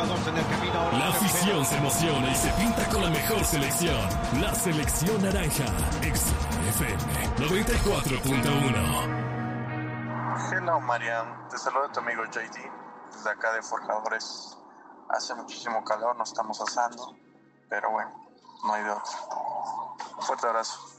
La afición se emociona y se pinta con la mejor selección. La selección naranja. XFM 94.1. Hello, Marian. Te saluda tu amigo JD desde acá de Forjadores. Hace muchísimo calor, nos estamos asando, pero bueno, no hay de otra. Fuerte abrazo.